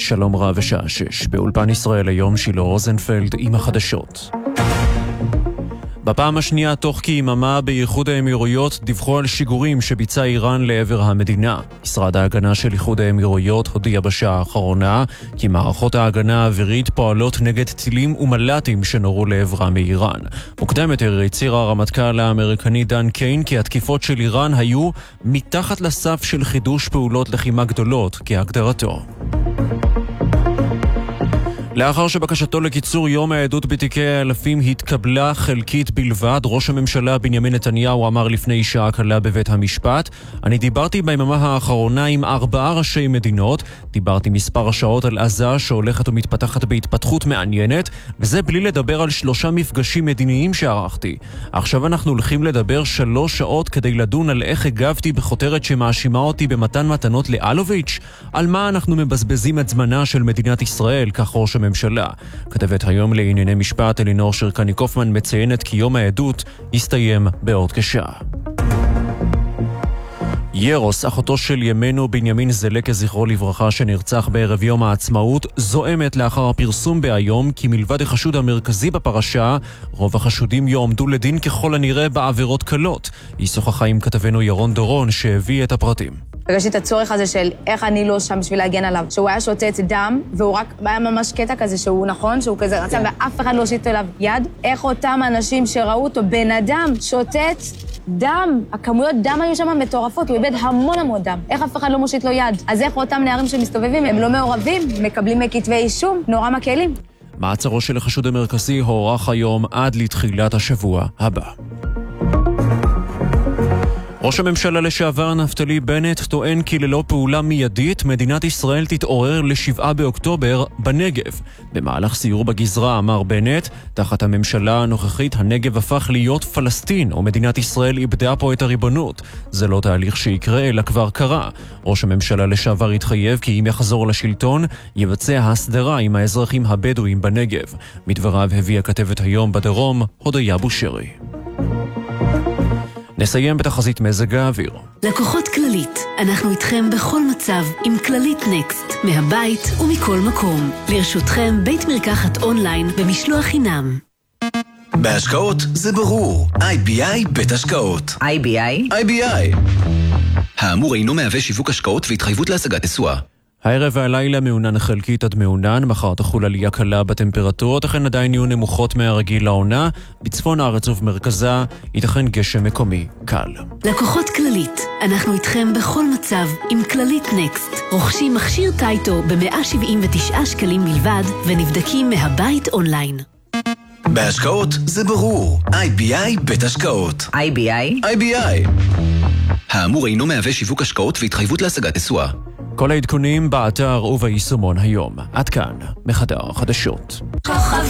שלום רב ושעה 6. באולפן ישראל היום שילה רוזנפלד עם החדשות. בפעם השנייה תוך כיממה באיחוד האמירויות דיווחו על שיגורים שביצע איראן לעבר המדינה. משרד ההגנה של איחוד האמירויות הודיע בשעה האחרונה כי מערכות ההגנה האווירית פועלות נגד טילים ומל"טים שנורו לעברה מאיראן. מוקדם יותר הצהיר הרמטכ"ל האמריקני דן קיין כי התקיפות של איראן היו מתחת לסף של חידוש פעולות לחימה גדולות כהגדרתו. לאחר שבקשתו לקיצור יום העדות בתיקי האלפים התקבלה חלקית בלבד, ראש הממשלה בנימין נתניהו אמר לפני שעה קלה בבית המשפט: אני דיברתי ביממה האחרונה עם 4 ראשי מדינות, דיברתי מספר השעות על עזה שהולכת ומתפתחת בהתפתחות מעניינת, וזה בלי לדבר על 3 מפגשים מדיניים שערכתי. עכשיו אנחנו הולכים לדבר 3 שעות כדי לדון על איך הגבתי בחותרת שמאשימה אותי במתן מתנות לאלוביץ'. על מה אנחנו מבזבזים את זמנה של מדינת ישראל, כך ראש הממשלה. כתבת היום לענייני משפט אלינור שרקני קופמן מציינת כי יום העדות יסתיים בעוד כשעה. ירוס, אחותו של ימינו בנימין זלקה זכרו לברכה שנרצח בערב יום העצמאות, זועמת לאחר הפרסום בהיום כי מלבד החשוד המרכזי בפרשה, רוב החשודים יועמדו לדין ככל הנראה בעבירות קלות. היא שוחחה עם כתבנו ירון דורון שהביא את הפרטים. הרגשתי את הצורך הזה של איך אני לא שם בשביל להגן עליו, שהוא היה שותת דם, והוא רק היה ממש קטע כזה שהוא נכון, שהוא כזה רצה ואף אחד לא הושיט אליו יד. איך אותם אנשים שראו אותו, בן אדם, שותת דם, הכמויות דם היו שם מטורפות, הוא איבד המון דם. איך אף אחד לא מושיט לו יד? אז איך אותם נערים שמסתובבים, הם לא מעורבים, מקבלים כתבי אישום, נורא מקלים. מעצרו של החשוד המרכזי הוארך היום עד לתחילת השבוע הבא. ראש הממשלה לשעבר נפתלי בנט טוען כי ללא פעולה מיידית מדינת ישראל תתעורר ל7 באוקטובר בנגב. במהלך סיור בגזרה אמר בנט, תחת הממשלה הנוכחית הנגב הפך להיות פלסטין, ומדינת ישראל איבדה פה את הריבונות. זה לא תהליך שיקרה אלא כבר קרה. ראש הממשלה לשעבר התחייב כי אם יחזור לשלטון יבצע הסדרה עם האזרחים הבדואים בנגב. מדבריו הביאה כתבת היום בדרום הודיה בושרי. נסיים בתחזית מזג האוויר. לקוחות כללית, אנחנו איתכם בכל מצב עם כללית נקסט, מהבית ומכל מקום. לרשותכם בית מרקחת אונליין במשלוח חינם. בהשקעות זה ברור. IBI בית השקעות. IBI. האמור אינו מהווה שיווק השקעות והתחייבות להשגת תשואה. הערב והלילה מעונן חלקית עד מעונן, מחר תחול עלייה קלה בטמפרטורות, אכן עדיין יהיו נמוכות מהרגיל לעונה, בצפון הארץ ובמרכזה ייתכן גשם מקומי קל. לקוחות כללית, אנחנו איתכם בכל מצב עם כללית נקסט. רוכשים מכשיר טייטו ב179 שקלים בלבד ונבדקים מהבית אונליין. בהשקעות זה ברור. IBI בית השקעות. IBI. האמור אינו מהווה שיווק השקעות והתחייבות להשגת תשואה. כל העדכונים באתר וביישומון היום. עד כאן, מחדר החדשות.